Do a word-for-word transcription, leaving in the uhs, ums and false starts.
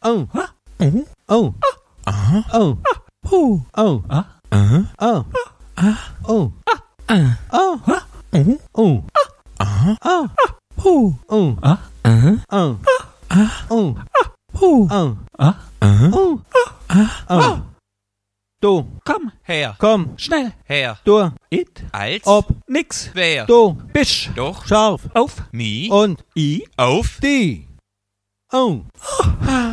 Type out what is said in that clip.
Oh. Oh. Oh. Uh-huh. Oh. Oh. Oh. Uh. Uh-huh. Oh. Ah. Oh. Uh. Oh. Oh. Oh. Uh-huh. Oh. Oh. Oh. Ah. Uh-huh. Oh. Ah. Oh. Oh. Oh. Ah. Uh-huh. Oh. Ah. Oh. Du. Komm her, Komm. schnell her. Du. It, als, Ob. nix, wer, Du. bisch, Doch. Scharf. auf, mi, Und. i, auf, Die. Oh.